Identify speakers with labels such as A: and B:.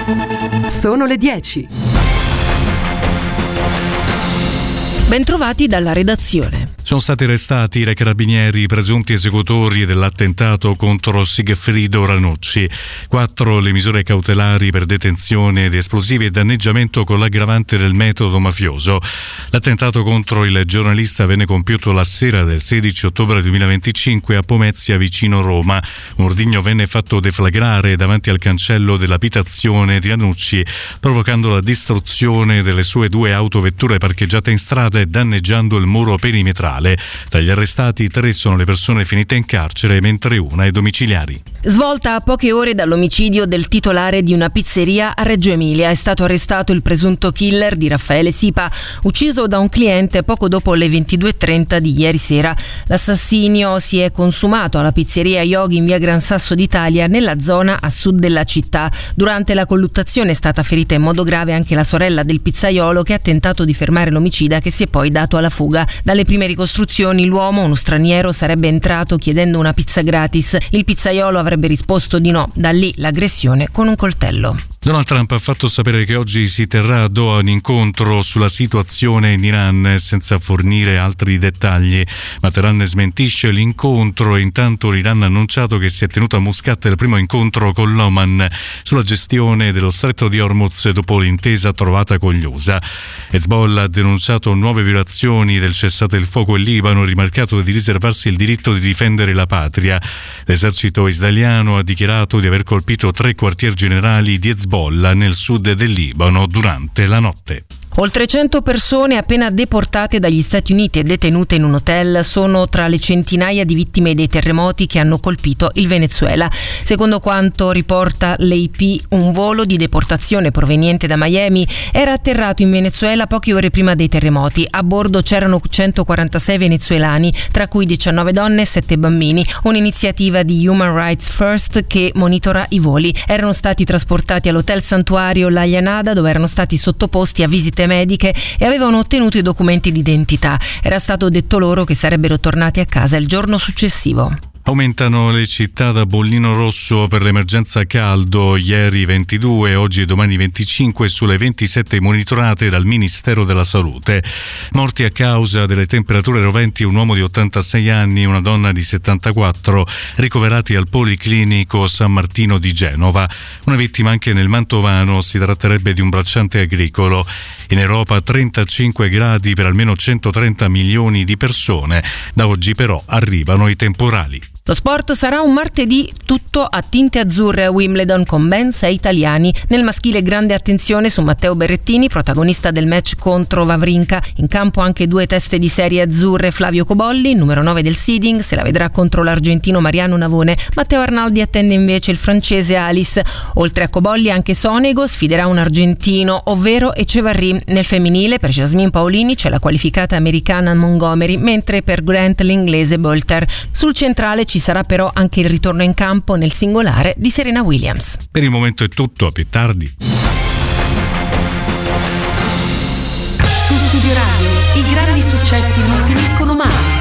A: Sono le 10.
B: Bentrovati dalla redazione.
C: Sono stati arrestati dai carabinieri i presunti esecutori dell'attentato contro Sigfrido Ranucci. 4 le misure cautelari per detenzione di esplosivi e danneggiamento con l'aggravante del metodo mafioso. L'attentato contro il giornalista venne compiuto la sera del 16 ottobre 2025 a Pomezia, vicino Roma. Un ordigno venne fatto deflagrare davanti al cancello dell'abitazione di Ranucci, provocando la distruzione delle sue 2 autovetture parcheggiate in strada e danneggiando il muro perimetrale. Tra gli arrestati 3 sono le persone finite in carcere, mentre una è domiciliari.
B: Svolta a poche ore dall'omicidio del titolare di una pizzeria a Reggio Emilia, è stato arrestato il presunto killer di Raffaele Sipa, ucciso da un cliente poco dopo le 22:30 di ieri sera. L'assassinio si è consumato alla pizzeria Yogi in via Gran Sasso d'Italia, nella zona a sud della città. Durante la colluttazione è stata ferita in modo grave anche la sorella del pizzaiolo, che ha tentato di fermare l'omicida, che si è poi dato alla fuga. Dalle prime ricostruzioni l'uomo, uno straniero, sarebbe entrato chiedendo una pizza gratis. Il pizzaiolo avrebbe risposto di no, da lì l'aggressione con un coltello.
C: Donald Trump ha fatto sapere che oggi si terrà a Doha un incontro sulla situazione in Iran, senza fornire altri dettagli. Ma Teheran smentisce l'incontro e intanto l'Iran ha annunciato che si è tenuto a Muscat il primo incontro con l'Oman sulla gestione dello stretto di Hormuz dopo l'intesa trovata con gli USA. Hezbollah ha denunciato nuove violazioni del cessate il fuoco in Libano, rimarcato di riservarsi il diritto di difendere la patria. L'esercito israeliano ha dichiarato di aver colpito 3 quartier generali di Hezbollah nel sud del Libano durante la notte.
B: Oltre 100 persone appena deportate dagli Stati Uniti e detenute in un hotel sono tra le centinaia di vittime dei terremoti che hanno colpito il Venezuela. Secondo quanto riporta l'AP, un volo di deportazione proveniente da Miami era atterrato in Venezuela poche ore prima dei terremoti. A bordo c'erano 146 venezuelani, tra cui 19 donne e 7 bambini. Un'iniziativa di Human Rights First che monitora i voli. Erano stati trasportati all'hotel santuario La Llanada, dove erano stati sottoposti a visite mediche e avevano ottenuto i documenti d'identità. Era stato detto loro che sarebbero tornati a casa il giorno successivo.
C: Aumentano le città da bollino rosso per l'emergenza caldo, ieri 22, oggi e domani 25 sulle 27 monitorate dal Ministero della Salute. Morti a causa delle temperature roventi un uomo di 86 anni e una donna di 74, ricoverati al Policlinico San Martino di Genova. Una vittima anche nel Mantovano, si tratterebbe di un bracciante agricolo. In Europa 35 gradi per almeno 130 milioni di persone. Da oggi però arrivano i temporali.
B: Lo sport sarà un martedì tutto a tinte azzurre a Wimbledon con ben 6 italiani. Nel maschile grande attenzione su Matteo Berrettini, protagonista del match contro Wawrinka. In campo anche 2 teste di serie azzurre, Flavio Cobolli, numero 9 del seeding, se la vedrà contro l'argentino Mariano Navone. Matteo Arnaldi attende invece il francese Alice. Oltre a Cobolli anche Sonego sfiderà un argentino, ovvero Echevarri. Nel femminile per Jasmine Paolini c'è la qualificata americana Montgomery, mentre per Grant l'inglese Bolter. Sul centrale ci sarà però anche il ritorno in campo nel singolare di Serena Williams.
C: Per il momento è tutto, a più tardi.
A: Su Studio Radio i grandi successi non finiscono mai.